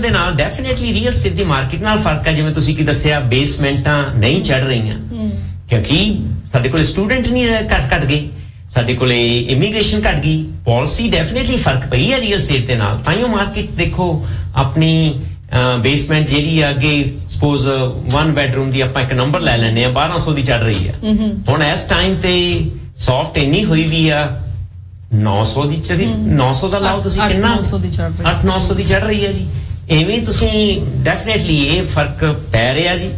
ਦੇ ਨਾਲ definitely real estate ਦੀ market ਨਾਲ ਫਰਕ ਹੈ ਜਿਵੇਂ ਤੁਸੀਂ ਕੀ ਦੱਸਿਆ ਬੇਸਮੈਂਟਾਂ ਨਹੀਂ ਚੜ ਰਹੀਆਂ ਕਿਉਂਕਿ ਸਾਡੇ ਕੋਲ ਸਟੂਡੈਂਟ ਨਹੀਂ ਘਟ ਗਏ ਸਾਡੇ ਕੋਲੇ ਇਮੀਗ੍ਰੇਸ਼ਨ ਘਟ ਗਈ ਪਾਲਿਸੀ ਡੈਫੀਨਿਟਲੀ ਫਰਕ ਪਈ ਹੈ ਰੀਅਲ ਸਟੇਟ ਦੇ ਨਾਲ ਤਾਂ ਹੀ ਉਹ ਮਾਰਕੀਟ ਦੇਖੋ ਆਪਣੀ ਬੇਸਮੈਂਟ ਜਿਹੜੀ ਆ ਅੱਗੇ ਸਪੋਜ਼ 1 ਬੈਡਰੂਮ ਦੀ ਆਪਾਂ ਇੱਕ ਨੰਬਰ ਲੈ ਲੈਂਦੇ ਆ 1200 ਦੀ ਚੜ ਰਹੀ ਆ ਹੁਣ ਇਸ ਟਾਈਮ ਤੇ ਸੌਫਟ ਇੰਨੀ ਹੋਈ ਵੀ ਆ 900 ਦੀ ਚੜੀ 900 ਦਾ ਲਾਓ ਤੁਸੀਂ ਕਿੰਨਾ 800 ਦੀ ਚੜ ਰਹੀ ਆ ਜੀ ਐਵੇਂ ਤੁਸੀਂ ਡੈਫੀਨਿਟਲੀ ਇਹ ਫਰਕ ਪੈ ਰਿਹਾ ਜੀ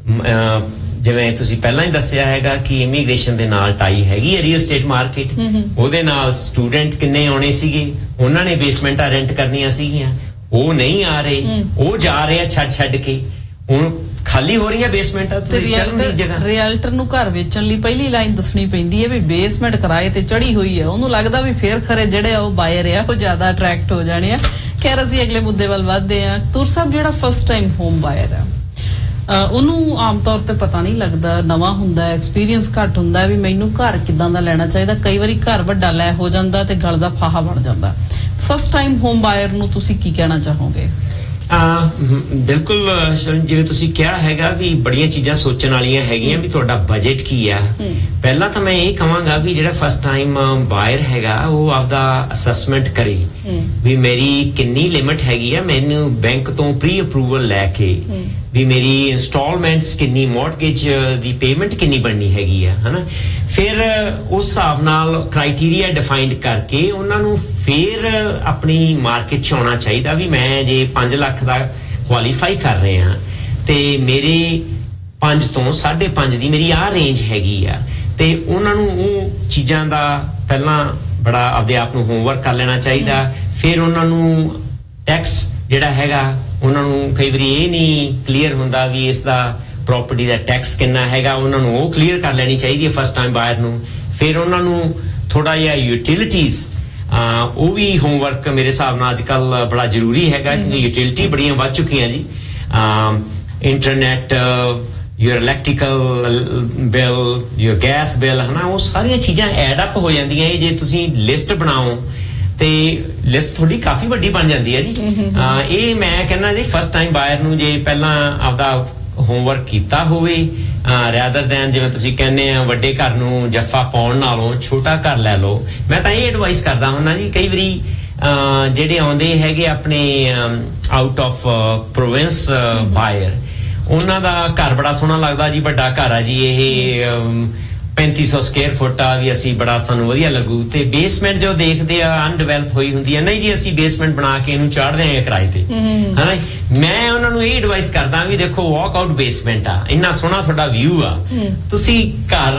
ਜਿਵੇਂ ਤੁਸੀਂ ਪਹਿਲਾਂ ਹੀ ਦੱਸਿਆ ਹੈਗਾ ਕਿ ਇਮੀਗ੍ਰੇਸ਼ਨ ਦੇ ਨਾਲ ਟਾਈ ਹੈਗੀ ਹੈ ਰੀਅਲ ਸਟੇਟ ਮਾਰਕੀਟ ਉਹਦੇ ਨਾਲ ਸਟੂਡੈਂਟ ਕਿੰਨੇ ਆਉਣੇ ਸੀਗੇ ਉਹਨਾਂ ਨੇ ਬੇਸਮੈਂਟਾਂ ਰੈਂਟ ਕਰਨੀਆਂ ਸੀਗੀਆਂ ਉਹ ਨਹੀਂ ਆ ਰਹੇ ਉਹ ਜਾ ਰਹੇ ਆ ਛੱਡ ਕੇ ਹੁਣ ਖਾਲੀ ਹੋ ਰਹੀਆਂ ਬੇਸਮੈਂਟਾਂ ਤੇ ਰੀਅਲਟਰ ਨੂੰ ਘਰ ਵੇਚਣ ਲਈ ਪਹਿਲੀ ਲਾਈਨ ਦੱਸਣੀ ਪੈਂਦੀ ਹੈ ਵੀ ਬੇਸਮੈਂਟ ਕਿਰਾਏ ਤੇ ਚੜੀ ਹੋਈ ਹੈ ਉਹਨੂੰ ਲੱਗਦਾ ਵੀ ਫੇਰ ਖਰੇ ਜਿਹੜੇ ਆ ਉਹ ਬਾਇਰ ਆ ਉਹ ਜ਼ਿਆਦਾ ਅਟਰੈਕਟ ਹੋ ਜਾਣੇ ਆ ਖੈਰ ਅਸੀਂ ਅਗਲੇ ਮੁੱਦੇ ਵੱਲ ਵਧਦੇ ਆ ਤੁਰ ਸਾਹਿਬ ਜਿਹੜਾ ਫਸਟ ਟਾਈਮ ਹੋਮ ਬਾਇਰ ਆ ਉਹਨੂੰ ਆਮ ਤੌਰ ਤੇ ਪਤਾ ਨਹੀਂ ਲੱਗਦਾ ਨਵਾਂ ਹੁੰਦਾ ਐਕਸਪੀਰੀਅੰਸ ਘੱਟ ਹੁੰਦਾ ਵੀ ਮੈਨੂੰ ਘਰ ਕਿੱਦਾਂ ਦਾ ਲੈਣਾ ਚਾਹੀਦਾ ਕਈ ਵਾਰੀ ਘਰ ਵੱਡਾ ਲੈ ਹੋ ਜਾਂਦਾ ਤੇ ਗਲ ਦਾ ਫਾਹਾ ਬਣ ਜਾਂਦਾ ਫਸਟ ਟਾਈਮ ਹੋਮ ਬਾਇਰ ਨੂੰ ਤੁਸੀਂ ਕੀ ਕਹਿਣਾ ਚਾਹੋਗੇ ਬਿਲਕੁਲ ਜਿਵੇਂ ਤੁਸੀਂ ਕਿਹਾ ਹੈਗਾ ਵੀ ਬੜੀਆਂ ਚੀਜ਼ਾਂ ਸੋਚਣ ਵਾਲੀਆਂ ਹੈਗੀਆਂ ਵੀ ਤੁਹਾਡਾ ਬਜਟ ਕੀ ਆ ਪਹਿਲਾਂ ਤਾਂ ਮੈਂ ਇਹ ਕਹਾਂਗਾ ਵੀ ਜਿਹੜਾ ਫਸਟ ਟਾਈਮ ਬਾਇਰ ਹੈਗਾ ਉਹ ਆਪਦਾ ਅਸੈਸਮੈਂਟ ਕਰੇ ਵੀ ਮੇਰੀ ਕਿੰਨੀ ਲਿਮਿਟ ਹੈਗੀ ਆ ਮੈਨੂੰ ਬੈਂਕ ਤੋਂ ਪ੍ਰੀ ਅਪਰੂਵਲ ਲੈ ਕੇ ਵੀ ਮੇਰੀ ਇੰਸਟਾਲਮੈਂਟਸ ਕਿੰਨੀ ਮੌਰਟਗੇਜ ਦੀ ਪੇਮੈਂਟ ਕਿੰਨੀ ਬਣਨੀ ਹੈਗੀ ਆ ਹਨਾ ਫਿਰ ਉਸ ਹਿਸਾਬ ਨਾਲ ਕ੍ਰਾਈਟੇਰੀਆ ਡਿਫਾਈਨਡ ਕਰਕੇ ਉਹਨਾਂ ਨੂੰ ਫਿਰ ਆਪਣੀ ਮਾਰਕੀਟ 'ਚ ਆਉਣਾ ਚਾਹੀਦਾ ਵੀ ਮੈਂ ਜੇ 5 ਲੱਖ ਦਾ ਕੁਆਲੀਫਾਈ ਕਰ ਰਿਹਾ ਤੇ ਮੇਰੇ 5 ਤੋਂ 5.5 ਦੀ ਮੇਰੀ ਆਹ ਰੇਂਜ ਹੈਗੀ ਆ ਤੇ ਉਹਨਾਂ ਨੂੰ ਉਹ ਚੀਜ਼ਾਂ ਦਾ ਪਹਿਲਾਂ ਬੜਾ ਆਪਦੇ ਆਪ ਨੂੰ ਹੋਮਵਰਕ ਕਰ ਲੈਣਾ ਚਾਹੀਦਾ ਫਿਰ ਉਹਨਾਂ ਨੂੰ ਟੈਕਸ ਜਿਹੜਾ ਹੈਗਾ ਉਹਨਾਂ ਨੂੰ ਕਈ ਵਾਰੀ ਇਹ ਨਹੀਂ ਕਲੀਅਰ ਹੁੰਦਾ ਵੀ ਇਸ ਦਾ ਪ੍ਰਾਪਰਟੀ ਦਾ ਟੈਕਸ ਕਿੰਨਾ ਹੈਗਾ ਉਹਨਾਂ ਨੂੰ ਉਹ ਕਲੀਅਰ ਕਰ ਲੈਣੀ ਚਾਹੀਦੀ ਹੈ ਫਸਟ ਟਾਈਮ ਬਾਇਰ ਨੂੰ ਫਿਰ ਉਹਨਾਂ ਨੂੰ ਥੋੜਾ ਜਿਹਾ ਯੂਟਿਲਿਟੀਜ਼ ਉਹ ਵੀ ਹੋਮਵਰਕ ਮੇਰੇ ਹਿਸਾਬ ਨਾਲ ਅੱਜ ਕੱਲ ਬੜਾ ਜ਼ਰੂਰੀ ਹੈਗਾ ਕਿਉਂਕਿ ਯੂਟਿਲਿਟੀ ਬੜੀਆਂ ਵੱਧ ਚੁੱਕੀਆਂ ਜੀ internet your electrical bill your gas bill ਹਨਾ ਉਹ ਸਾਰੀਆਂ ਚੀਜ਼ਾਂ ਐਡ ਅਪ ਹੋ ਜਾਂਦੀਆਂ ਜੇ ਤੁਸੀਂ ਲਿਸਟ ਬਣਾਓ ਤੇ ਲਿਸਟ ਥੋੜੀ ਕਾਫੀ ਵੱਡੀ ਬਣ ਜਾਂਦੀ ਹੈ ਜੀ ਇਹ ਮੈਂ ਕਹਿੰਦਾ ਜੀ ਫਸਟ ਟਾਈਮ ਬਾਇਰ ਨੂੰ ਜੇ ਪਹਿਲਾਂ ਆਪਦਾ ਹੋਮਵਰਕ ਕੀਤਾ ਹੋਵੇ ਰਾਦਰ ਦੈਨ ਜਿਵੇਂ ਤੁਸੀਂ ਕਹਿੰਦੇ ਆ ਵੱਡੇ ਘਰ ਨੂੰ ਜੱਫਾ ਪਾਉਣ ਨਾਲੋਂ ਛੋਟਾ ਘਰ ਲੈ ਲਓ ਮੈਂ ਤਾਂ ਇਹ ਐਡਵਾਈਸ ਕਰਦਾ ਹੁੰਦਾ ਜੀ ਕਈ ਵਾਰੀ ਜਿਹੜੇ ਆਉਂਦੇ ਹੈਗੇ ਆਪਣੇ ਆਊਟ ਆਫ ਪ੍ਰੋਵਿੰਸ ਬਾਇਰ ਉਹਨਾਂ ਦਾ ਘਰ ਬੜਾ ਸੋਹਣਾ ਲੱਗਦਾ ਜੀ ਵੱਡਾ ਘਰ ਆ ਜੀ ਇਹ 3500 ਸਕੁਅਰ ਫੁੱਟ ਆ ਵੀ ਅਸੀਂ ਬੜਾ ਸਾਨੂੰ ਵਧੀਆ ਲੱਗੂ ਤੇ ਬੇਸਮੈਂਟ ਜੋ ਦੇਖਦੇ ਆ ਅਨਡਿਵੈਲਪ ਹੋਈ ਹੁੰਦੀ ਹੈ ਨਹੀਂ ਜੀ ਅਸੀਂ ਬੇਸਮੈਂਟ ਬਣਾ ਕੇ ਇਹਨੂੰ ਚਾੜਦੇ ਆ ਕਿਰਾਏ ਤੇ ਹਨਾ ਮੈਂ ਉਹਨਾਂ ਨੂੰ ਇਹ ਐਡਵਾਈਸ ਕਰਦਾ ਵੀ ਦੇਖੋ ਵਾਕ ਆਊਟ ਬੇਸਮੈਂਟ ਆ ਇੰਨਾ ਸੋਹਣਾ ਤੁਹਾਡਾ ਵਿਊ ਆ ਤੁਸੀਂ ਘਰ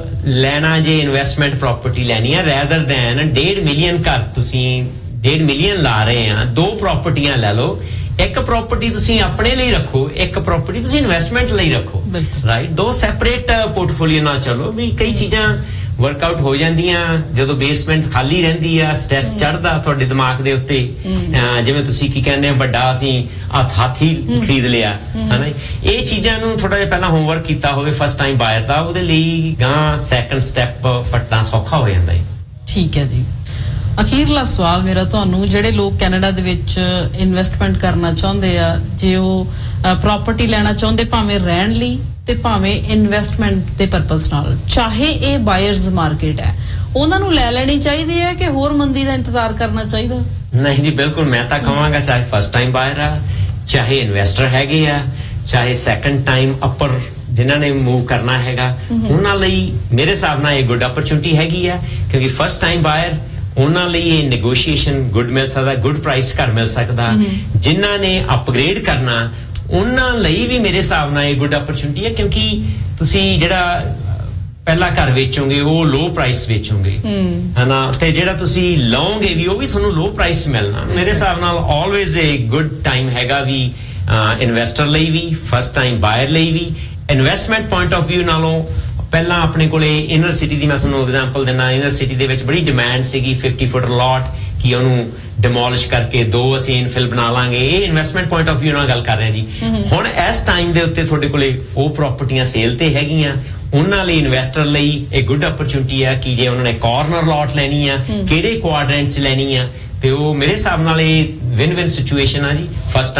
ਲੈਣਾ ਜੇ ਇਨਵੈਸਟਮੈਂਟ ਪ੍ਰਾਪਰਟੀ ਲੈਣੀ ਆ ਰੈਦਰ ਦੈਨ 1.5 ਮਿਲੀਅਨ ਘਰ ਤੁਸੀਂ 1.5 ਮਿਲੀਅਨ ਲਾ ਰਹੇ ਆ 2 ਪ੍ਰਾਪਰਟੀਆਂ ਲੈ ਲਓ ਇੱਕ ਪ੍ਰਾਪਰਟੀ ਤੁਸੀਂ ਆਪਣੇ ਲਈ ਰੱਖੋ ਇੱਕ ਪ੍ਰਾਪਰਟੀ ਤੁਸੀਂ ਇਨਵੈਸਟਮੈਂਟ ਲਈ ਰੱਖੋ ਰਾਈਟ ਦੋ ਸੈਪਰੇਟ ਪੋਰਟਫੋਲੀਓ ਨਾਲ ਚਲੋ ਵੀ ਕਈ ਚੀਜ਼ਾਂ ਵਰਕਆਊਟ ਹੋ ਜਾਂਦੀਆਂ ਜਦੋਂ ਬੇਸਮੈਂਟ ਖਾਲੀ ਰਹਿੰਦੀ ਆ ਸਟ੍ਰੈਸ ਚੜਦਾ ਤੁਹਾਡੇ ਦਿਮਾਗ ਦੇ ਉੱਤੇ ਜਿਵੇਂ ਤੁਸੀਂ ਕੀ ਕਹਿੰਦੇ ਆ ਵੱਡਾ ਅਸੀਂ ਹਾਥੀ ਖਰੀਦ ਲਿਆ ਹਨਾ ਇਹ ਚੀਜ਼ਾਂ ਨੂੰ ਥੋੜਾ ਜਿਹਾ ਪਹਿਲਾਂ ਹੋਮਵਰਕ ਕੀਤਾ ਹੋਵੇ ਫਸਟ ਟਾਈਮ ਬਾਇਰ ਦਾ ਉਹਦੇ ਲਈ ਗਾਂ ਸੈਕੰਡ ਸਟੈਪ ਪੱਟਣਾ ਸੌਖਾ ਹੋ ਜਾਂਦਾ ਹੈ ਠੀਕ ਹੈ ਜੀ ਅਖੀਰਲਾ ਸਵਾਲ ਮੇਰਾ ਤੁਹਾਨੂੰ ਜਿਹੜੇ ਲੋਕ ਕੈਨੇਡਾ ਦੇ ਵਿੱਚ ਇਨਵੈਸਟਮੈਂਟ ਕਰਨਾ ਚਾਹੁੰਦੇ ਆ ਜੇ ਉਹ ਪ੍ਰਾਪਰਟੀ ਲੈਣਾ ਚਾਹੁੰਦੇ ਭਾਵੇਂ ਰਹਿਣ ਲਈ ਤੇ ਭਾਵੇਂ ਇਨਵੈਸਟਮੈਂਟ ਦੇ ਪਰਪਸ ਨਾਲ ਚਾਹੇ ਇਹ ਬਾਇਰਸ ਮਾਰਕੀਟ ਹੈ ਉਹਨਾਂ ਨੂੰ ਲੈ ਲੈਣੀ ਚਾਹੀਦੀ ਹੈ ਕਿ ਹੋਰ ਮੰਦੀ ਦਾ ਇੰਤਜ਼ਾਰ ਕਰਨਾ ਚਾਹੀਦਾ ਨਹੀਂ ਜੀ ਬਿਲਕੁਲ ਮੈਂ ਤਾਂ ਕਹਾਂਗਾ ਚਾਹੇ ਫਸਟ ਟਾਈਮ ਬਾਇਰ ਆ ਚਾਹੇ ਇਨਵੈਸਟਰ ਹੈਗੇ ਆ ਚਾਹੇ ਸੈਕੰਡ ਟਾਈਮ ਅਪਰ ਜਿਨ੍ਹਾਂ ਨੇ ਮੂਵ ਕਰਨਾ ਹੈਗਾ ਉਹਨਾਂ ਲਈ ਮੇਰੇ ਹਿਸਾਬ ਨਾਲ ਇਹ ਗੁੱਡ ਅਪਰਚੁਨਿਟੀ ਹੈਗੀ ਆ ਕਿਉਂਕਿ ਫਸਟ ਟਾਈਮ ਬਾਇਰ ਉਹਨਾਂ ਲਈ ਇਹ ਨੈਗੋਸ਼ੀਏਸ਼ਨ ਗੁੱਡ ਮਿਲ ਸਕਦਾ ਗੁੱਡ ਪ੍ਰਾਈਸ ਘਰ ਮਿਲ ਸਕਦਾ ਜਿਨ੍ਹਾਂ ਨੇ ਅਪਗ੍ਰੇਡ ਕਰਨਾ ਉਹਨਾਂ ਲਈ ਵੀ ਮੇਰੇ ਹਿਸਾਬ ਨਾਲ ਇਹ ਗੁੱਡ ਅਪਰਚੁਨਿਟੀ ਹੈ ਕਿਉਂਕਿ ਤੁਸੀਂ ਜਿਹੜਾ ਪਹਿਲਾ ਘਰ ਵੇਚੋਗੇ ਉਹ ਲੋ ਪ੍ਰਾਈਸ ਵੇਚੋਗੇ ਹਨਾ ਤੇ ਜਿਹੜਾ ਤੁਸੀਂ ਲਓਗੇ ਵੀ ਉਹ ਵੀ ਤੁਹਾਨੂੰ ਲੋ ਪ੍ਰਾਈਸ ਮਿਲਣਾ ਮੇਰੇ ਹਿਸਾਬ ਨਾਲ ਆਲਵੇਜ਼ ਇਹ ਗੁੱਡ ਟਾਈਮ ਹੈਗਾ ਵੀ ਇਨਵੈਸਟਰ ਲਈ ਵੀ ਫਸਟ ਟਾਈਮ ਬਾਇਰ ਲਈ ਵੀ ਇਨਵੈਸਟਮੈਂਟ ਪੁਆਇੰਟ ਆਫ ਵਿਊ ਨਾਲੋਂ ਪਹਿਲਾਂ ਆਪਣੇ ਕੋਲੇ ਇਨਰ ਸਿਟੀ ਦੀ ਮੈਂ ਤੁਹਾਨੂੰ ਐਗਜ਼ਾਮਪਲ ਦਿੰਦਾ ਇਨਰ ਸਿਟੀ ਦੇ ਵਿੱਚ ਬੜੀ ਡਿਮਾਂਡ ਸੀਗੀ 50 ਫੁੱਟ ਲੋਟ ਕਿ ਉਹਨੂੰ ਡਿਮੋਲਿਸ਼ ਕਰਕੇ 2 ਅਸੀਂ ਇਨਫਿਲ ਬਣਾ ਲਾਂਗੇ ਇਹ ਇਨਵੈਸਟਮੈਂਟ ਪੁਆਇੰਟ ਆਫ ਵਿਊ ਨਾਲ ਗੱਲ ਕਰ ਰਹੇ ਜੀ ਹੁਣ ਇਸ ਟਾਈਮ ਦੇ ਉੱਤੇ ਤੁਹਾਡੇ ਕੋਲੇ ਉਹ ਪ੍ਰਾਪਰਟੀਆਂ ਸੇਲ ਤੇ ਹੈਗੀਆਂ ਉਹਨਾਂ ਲਈ ਇਨਵੈਸਟਰ ਲਈ ਇਹ ਗੁੱਡ ਅਪਰਚੁਨਿਟੀ ਆ ਕਿ ਜੇ ਉਹਨਾਂ ਨੇ ਕਾਰਨਰ ਲੋਟ ਲੈਣੀ ਆ ਕਿਹੜੇ ਕੁਆਡਰੈਂਟ 'ਚ ਲੈਣੀ ਆ ਤੇ ਉਹ ਮੇਰੇ ਹਿਸਾਬ ਨਾਲ ਇਹ ਵਿਨ ਵਿਨ ਸਿਚੁਏਸ਼ਨ ਆ ਜੀ ਫਸਟ